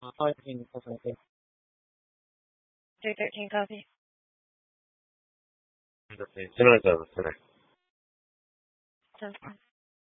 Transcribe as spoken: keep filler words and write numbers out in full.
thirteen copy. two thirteen copy. Okay. Similar service, correct. Sounds good.